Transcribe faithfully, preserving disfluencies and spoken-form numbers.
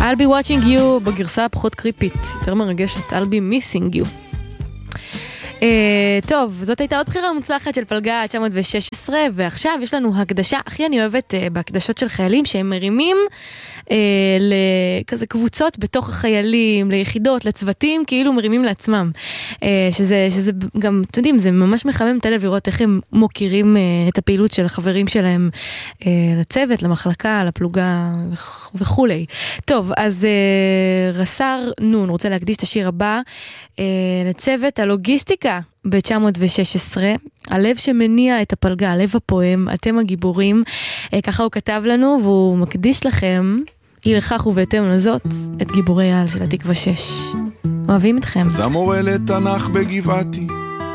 I'll be watching you בגרסה הפחות קריפית, יותר מרגשת, I'll be missing you. Uh, טוב, זאת הייתה עוד בחירה מוצלחת של פלגה תשע מאות ושש עשרה, ועכשיו יש לנו הקדשה, הכי אני אוהבת uh, בהקדשות של חיילים, שהם מרימים uh, לכזה קבוצות בתוך החיילים, ליחידות, לצוותים, כאילו מרימים לעצמם. Uh, שזה, שזה גם, אתם יודעים, זה ממש מחמם את הלב לראות איך הם מוכירים uh, את הפעילות של החברים שלהם uh, לצוות, למחלקה, לפלוגה וכו'. טוב, אז uh, רס"ר נון רוצה להקדיש את השיר הבא uh, לצוות הלוגיסטיקה ב-תשע מאות ושש עשרה, הלב שמניע את הפלגה, הלב הפועם, אתם הגיבורים, uh, ככה הוא כתב לנו, והוא מקדיש לכם, אי לכך ובהתאם לזאת, את גיבורי העל של התקווה שש. אוהבים אתכם. זמורה לתנ"ך בגבעתי,